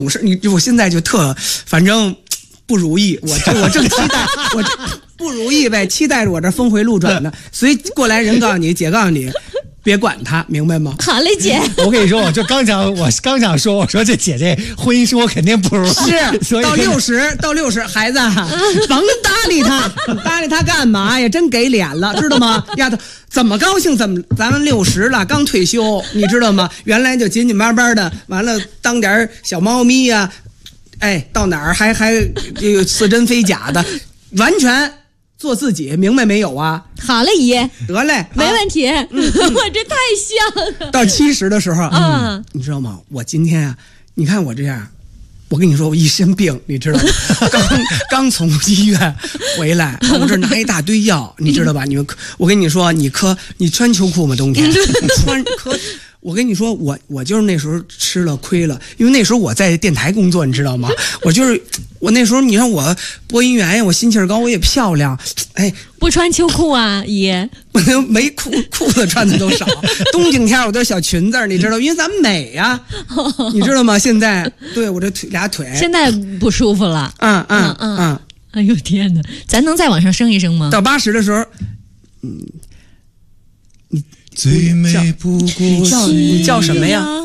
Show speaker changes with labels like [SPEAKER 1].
[SPEAKER 1] 我现在就反正不如意，我正期待，我不如意呗，期待着我这峰回路转呢。所以过来人告诉你，姐告诉你，别管他，明白吗？
[SPEAKER 2] 好嘞，姐。
[SPEAKER 3] 我跟你说，我刚想说，我说这姐这婚姻生活肯定不如意，
[SPEAKER 1] 是，
[SPEAKER 3] 所以
[SPEAKER 1] 到60，孩子甭搭理他，搭理他干嘛呀？真给脸了，知道吗？丫头怎么高兴咱们60了，刚退休，你知道吗？原来就紧紧巴巴的，完了当点小猫咪呀，哎，到哪儿还这个似真非假的，完全做自己，明白没有啊？
[SPEAKER 2] 好嘞，姨，
[SPEAKER 1] 得嘞，
[SPEAKER 2] 没问题。我这太像了。
[SPEAKER 1] 到70的时候，你知道吗？我今天啊，你看我这样，我跟你说，我一身病，你知道吗？刚从医院回来，我这拿一大堆药，你知道吧？我跟你说，你穿秋裤吗？冬天我跟你说，我就是那时候吃了亏了，因为那时候我在电台工作，你知道吗？我那时候，你看我播音员呀，我心气儿高，我也漂亮，哎，
[SPEAKER 2] 不穿秋裤啊，姨，
[SPEAKER 1] 没裤子穿的都少，冬景天我都是小裙子，你知道，因为咱们美呀，你知道吗？现在对我这俩腿，
[SPEAKER 2] 现在不舒服了，哎呦天哪，咱能再往上升一升吗？
[SPEAKER 1] 到80的时候，
[SPEAKER 3] 最美不过
[SPEAKER 1] 你叫什么呀？